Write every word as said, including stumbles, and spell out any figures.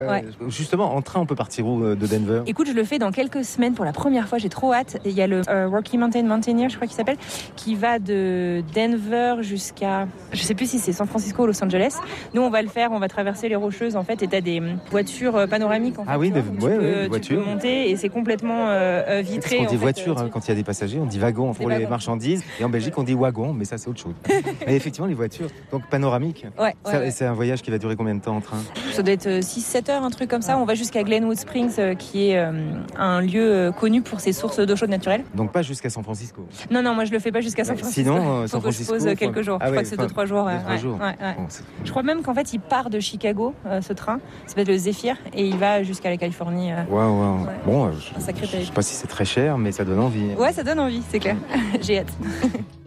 Ouais. Euh, justement, en train, on peut partir où euh, de Denver? Écoute, je le fais dans quelques semaines pour la première fois, j'ai trop hâte. Il y a le euh, Rocky Mountain Mountaineer, je crois qu'il s'appelle, qui va de Denver jusqu'à, je sais plus si c'est San Francisco ou Los Angeles. Nous, on va le faire, on va traverser les Rocheuses en fait, et t'as des voitures panoramiques en fait. Ah oui, des, ouais, tu, ouais, peux, des voitures. tu peux monter et c'est complètement euh, vitré. Parce qu'on dit en voiture fait, hein, quand il y a des passagers, on dit wagon pour les wagon. marchandises, et en Belgique on dit wagon, mais ça c'est autre chose. Mais effectivement, les voitures, donc panoramique. Ouais, ça, ouais, ouais. C'est un voyage qui va durer combien de temps en train? Ça doit être six sept heures, un truc comme ça. On va jusqu'à Glenwood Springs, euh, qui est euh, un lieu euh, connu pour ses sources d'eau chaude naturelle. Donc pas jusqu'à San Francisco. Non, non, moi je le fais pas jusqu'à San Ouais, Francisco. sinon, euh, San Faut que Francisco, je pose faut... quelques jours. Ah je ouais, crois que c'est deux trois jours. deux, Ouais, trois ouais, jours. ouais, ouais. Bon, c'est... Je crois même qu'en fait il part de Chicago, euh, ce train. Ça s'appelle le Zephyr et il va jusqu'à la Californie. Euh... Waouh, waouh. Ouais. Bon, euh, je, Un sacré je sais pas si c'est très cher, mais ça donne envie. Ouais, ça donne envie, c'est clair. J'ai hâte.